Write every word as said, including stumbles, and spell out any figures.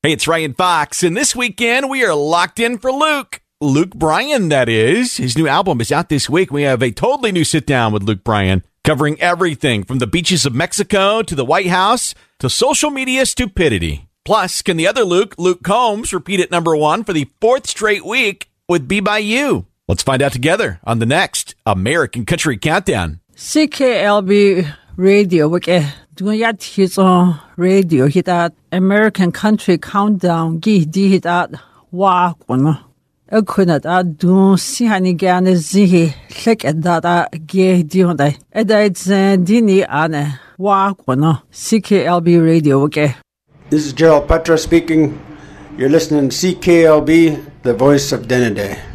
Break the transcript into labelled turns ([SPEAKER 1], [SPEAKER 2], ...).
[SPEAKER 1] Hey, it's Ryan Fox, and this weekend we are locked in for Luke. Luke Bryan, that is. His new album is out this week. We have a totally new sit-down with Luke Bryan, covering everything from the beaches of Mexico to the White House to social media stupidity. Plus, can the other Luke, Luke Combs, repeat at number one for the fourth straight week with Be By You? Let's find out together on the next American Country Countdown.
[SPEAKER 2] C K L B Radio, wake doing yat his on radio, hit that American Country Countdown, gi di hit that wa one. A quinat at do see honey gan zihi, slick at that gay dionday. Edites dini ane wa one. C K L B Radio, okay.
[SPEAKER 3] This is Gerald Petra speaking. You're listening to C K L B, the voice of Denide.